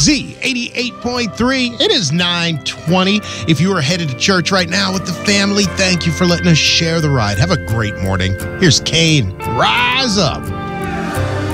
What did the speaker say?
Z88.3. It is 9:20. If you are headed to church right now with the family, thank you for letting us share the ride. Have a great morning. Here's Kane. Rise up.